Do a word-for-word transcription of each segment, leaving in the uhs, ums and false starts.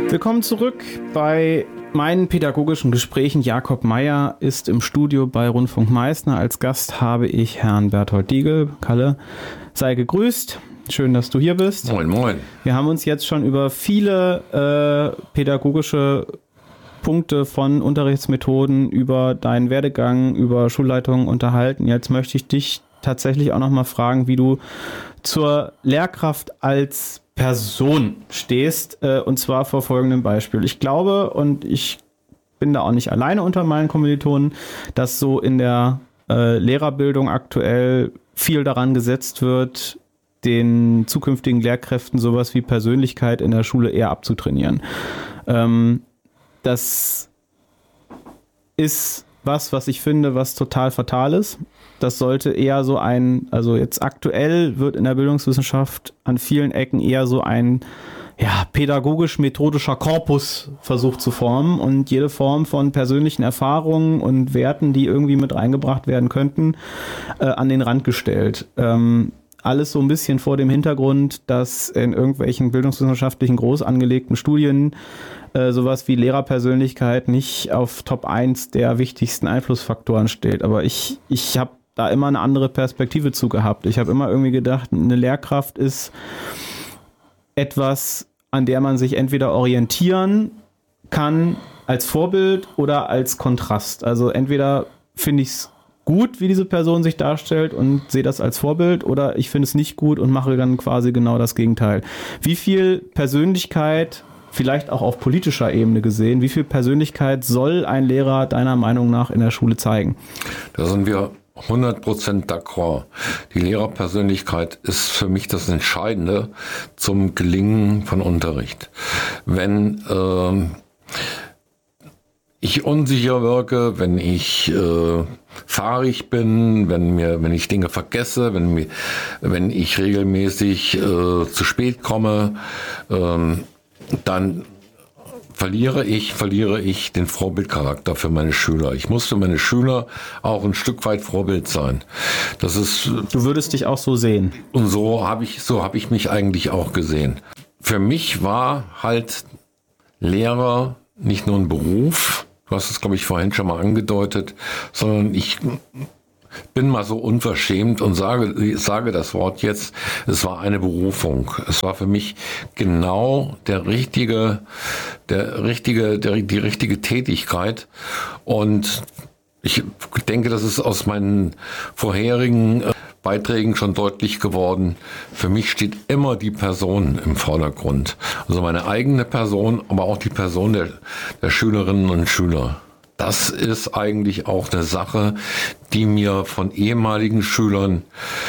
Willkommen zurück bei meinen pädagogischen Gesprächen. Jakob Meyer ist im Studio bei Rundfunk Meißner. Als Gast habe ich Herrn Berthold Diegel. Kalle, sei gegrüßt. Schön, dass du hier bist. Moin, moin. Wir haben uns jetzt schon über viele äh, pädagogische Punkte von Unterrichtsmethoden, über deinen Werdegang, über Schulleitungen unterhalten. Jetzt möchte ich dich tatsächlich auch noch mal fragen, wie du zur Lehrkraft als Person stehst, äh, und zwar vor folgendem Beispiel. Ich glaube, und ich bin da auch nicht alleine unter meinen Kommilitonen, dass so in der äh, Lehrerbildung aktuell viel daran gesetzt wird, den zukünftigen Lehrkräften sowas wie Persönlichkeit in der Schule eher abzutrainieren. Ähm, das ist was, was ich finde, was total fatal ist. Das sollte eher so ein, also jetzt aktuell wird in der Bildungswissenschaft an vielen Ecken eher so ein ja, pädagogisch-methodischer Korpus versucht zu formen und jede Form von persönlichen Erfahrungen und Werten, die irgendwie mit reingebracht werden könnten, äh, an den Rand gestellt. Ähm, alles so ein bisschen vor dem Hintergrund, dass in irgendwelchen bildungswissenschaftlichen groß angelegten Studien äh, sowas wie Lehrerpersönlichkeit nicht auf Top eins der wichtigsten Einflussfaktoren steht. Aber ich, ich habe da immer eine andere Perspektive zu gehabt. Ich habe immer irgendwie gedacht, eine Lehrkraft ist etwas, an der man sich entweder orientieren kann als Vorbild oder als Kontrast. Also entweder finde ich es gut, wie diese Person sich darstellt und sehe das als Vorbild, oder ich finde es nicht gut und mache dann quasi genau das Gegenteil. Wie viel Persönlichkeit, vielleicht auch auf politischer Ebene gesehen, wie viel Persönlichkeit soll ein Lehrer deiner Meinung nach in der Schule zeigen? Da sind wir hundert Prozent d'accord. Die Lehrerpersönlichkeit ist für mich das Entscheidende zum Gelingen von Unterricht. Wenn ähm, ich unsicher wirke, wenn ich äh, fahrig bin, wenn mir, wenn ich Dinge vergesse, wenn mir, wenn ich regelmäßig äh, zu spät komme, ähm, dann verliere ich, verliere ich den Vorbildcharakter für meine Schüler. Ich muss für meine Schüler auch ein Stück weit Vorbild sein. Das ist. Du würdest dich auch so sehen. Und so habe ich, so habe ich mich eigentlich auch gesehen. Für mich war halt Lehrer nicht nur ein Beruf. Du hast es, glaube ich, vorhin schon mal angedeutet, sondern ich bin mal so unverschämt und sage, sage das Wort jetzt, es war eine Berufung. Es war für mich genau der richtige, der richtige, der, die richtige Tätigkeit. Und ich denke, das ist aus meinen vorherigen Beiträgen schon deutlich geworden. Für mich steht immer die Person im Vordergrund. Also meine eigene Person, aber auch die Person der, der Schülerinnen und Schüler. Das ist eigentlich auch eine Sache, die mir von ehemaligen Schülern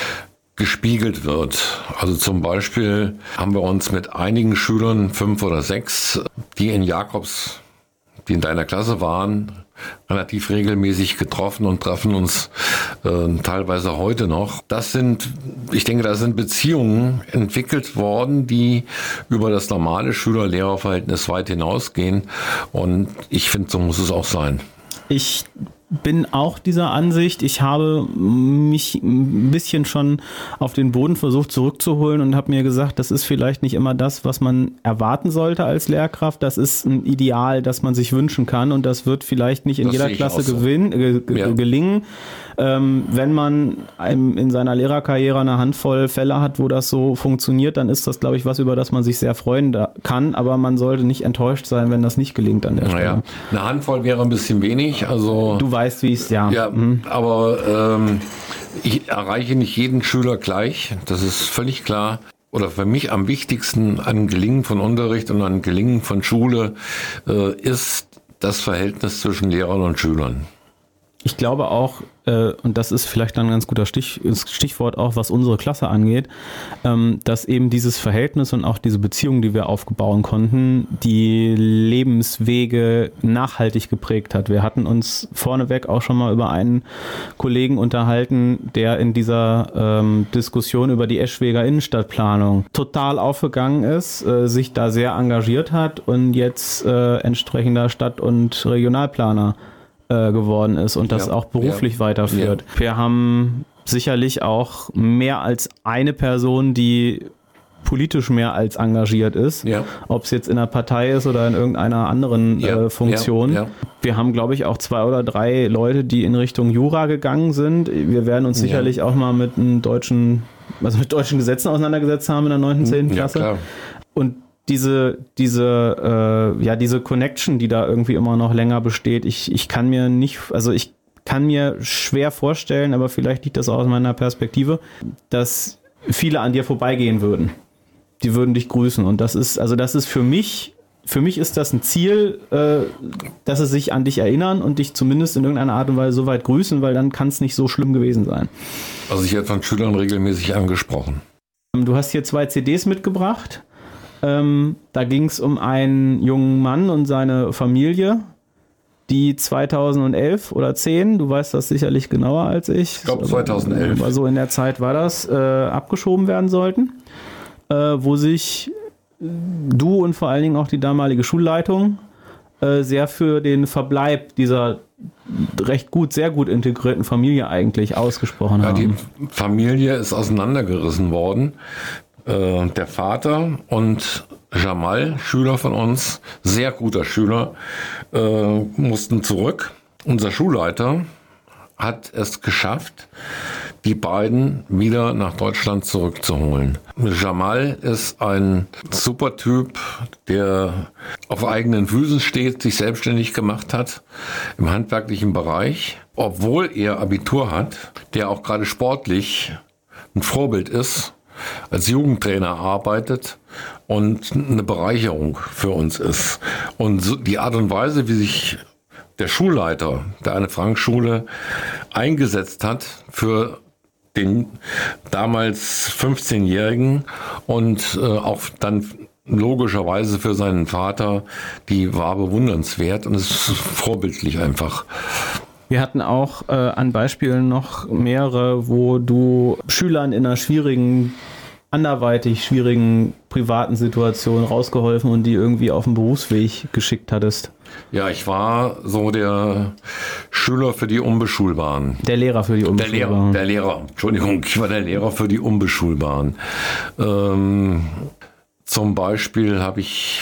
gespiegelt wird. Also zum Beispiel haben wir uns mit einigen Schülern, fünf oder sechs, die in Jakobs, die in deiner Klasse waren, relativ regelmäßig getroffen und treffen uns äh, teilweise heute noch. Das sind, ich denke, da sind Beziehungen entwickelt worden, die über das normale Schüler-Lehrer-Verhältnis weit hinausgehen. Und ich finde, so muss es auch sein. Ich bin auch dieser Ansicht. Ich habe mich ein bisschen schon auf den Boden versucht zurückzuholen und habe mir gesagt, das ist vielleicht nicht immer das, was man erwarten sollte als Lehrkraft. Das ist ein Ideal, das man sich wünschen kann, und das wird vielleicht nicht in das jeder Klasse so. gewinn, äh, g- ja. gelingen. Ähm, wenn man in seiner Lehrerkarriere eine Handvoll Fälle hat, wo das so funktioniert, dann ist das, glaube ich, was, über das man sich sehr freuen da kann. Aber man sollte nicht enttäuscht sein, wenn das nicht gelingt an der naja, Stelle. Eine Handvoll wäre ein bisschen wenig. Also du weißt, wie es ja. Ja, mhm. aber ähm, ich erreiche nicht jeden Schüler gleich. Das ist völlig klar. Oder für mich am wichtigsten an Gelingen von Unterricht und an Gelingen von Schule äh, ist das Verhältnis zwischen Lehrern und Schülern. Ich glaube auch, äh, und das ist vielleicht dann ein ganz guter Stich, Stichwort auch, was unsere Klasse angeht, ähm, dass eben dieses Verhältnis und auch diese Beziehung, die wir aufbauen konnten, die Lebenswege nachhaltig geprägt hat. Wir hatten uns vorneweg auch schon mal über einen Kollegen unterhalten, der in dieser ähm, Diskussion über die Eschweger Innenstadtplanung total aufgegangen ist, äh, sich da sehr engagiert hat und jetzt äh, entsprechender Stadt- und Regionalplaner geworden ist und das ja, auch beruflich ja, weiterführt. Ja. Wir haben sicherlich auch mehr als eine Person, die politisch mehr als engagiert ist, ja. ob es jetzt in der Partei ist oder in irgendeiner anderen ja. äh, Funktion. Ja. Ja. Wir haben, glaube ich, auch zwei oder drei Leute, die in Richtung Jura gegangen sind. Wir werden uns ja. sicherlich auch mal mit einem deutschen, also mit deutschen Gesetzen auseinandergesetzt haben in der neunten, zehnten Klasse. Ja, und diese, diese, äh, ja, diese Connection, die da irgendwie immer noch länger besteht, ich, ich kann mir nicht, also ich kann mir schwer vorstellen, aber vielleicht liegt das auch aus meiner Perspektive, dass viele an dir vorbeigehen würden. Die würden dich grüßen. Und das ist, also das ist für mich, für mich ist das ein Ziel, äh, dass sie sich an dich erinnern und dich zumindest in irgendeiner Art und Weise so weit grüßen, weil dann kann es nicht so schlimm gewesen sein. Also ich werde von Schülern regelmäßig angesprochen. Du hast hier zwei C Ds mitgebracht. Ähm, da ging es um einen jungen Mann und seine Familie, die zweitausendelf oder zehn, du weißt das sicherlich genauer als ich. Ich glaube zweitausendelf. Aber so in der Zeit war das, äh, abgeschoben werden sollten. Äh, wo sich du und vor allen Dingen auch die damalige Schulleitung äh, sehr für den Verbleib dieser recht gut, sehr gut integrierten Familie eigentlich ausgesprochen ja, haben. Die Familie ist auseinandergerissen worden. Äh, der Vater und Jamal, Schüler von uns, sehr guter Schüler, äh, mussten zurück. Unser Schulleiter hat es geschafft, die beiden wieder nach Deutschland zurückzuholen. Jamal ist ein super Typ, der auf eigenen Füßen steht, sich selbstständig gemacht hat im handwerklichen Bereich, obwohl er Abitur hat, der auch gerade sportlich ein Vorbild ist, als Jugendtrainer arbeitet und eine Bereicherung für uns ist. Und so die Art und Weise, wie sich der Schulleiter der Anne-Frank-Schule eingesetzt hat für den damals fünfzehnjährigen und äh, auch dann logischerweise für seinen Vater, die war bewundernswert und es ist vorbildlich einfach. Wir hatten auch äh, an Beispielen noch mehrere, wo du Schülern in einer schwierigen, anderweitig schwierigen privaten Situation rausgeholfen und die irgendwie auf den Berufsweg geschickt hattest. Ja, ich war so der Schüler für die Unbeschulbaren. Der Lehrer für die Unbeschulbaren. Der Lehrer, der Lehrer, Entschuldigung, ich war der Lehrer für die Unbeschulbaren. Ähm, zum Beispiel habe ich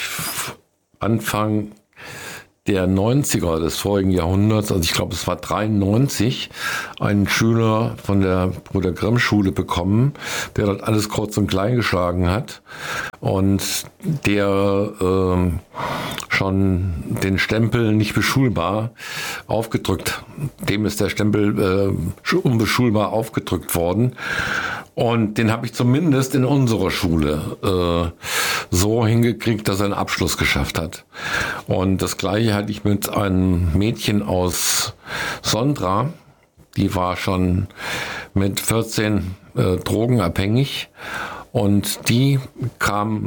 Anfang der neunziger des vorigen Jahrhunderts, also ich glaube es war dreiundneunzig, einen Schüler von der Bruder Grimm Schule bekommen, der dort alles kurz und klein geschlagen hat und der äh, schon den Stempel nicht beschulbar aufgedrückt, dem ist der Stempel äh, unbeschulbar aufgedrückt worden. Und den habe ich zumindest in unserer Schule äh, so hingekriegt, dass er einen Abschluss geschafft hat. Und das Gleiche hatte ich mit einem Mädchen aus Sondra. Die war schon mit vierzehn äh, drogenabhängig. Und die kam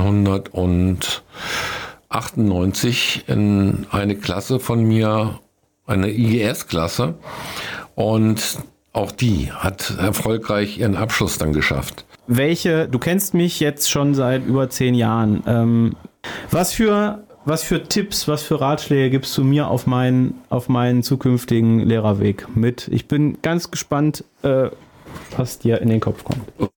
neunzehnhundertachtundneunzig in eine Klasse von mir, eine I G S-Klasse. Und auch die hat erfolgreich ihren Abschluss dann geschafft. Welche, du kennst mich jetzt schon seit über zehn Jahren. Ähm, was für, was für Tipps, was für Ratschläge gibst du mir auf meinen, auf meinen zukünftigen Lehrerweg mit? Ich bin ganz gespannt, äh, was dir in den Kopf kommt.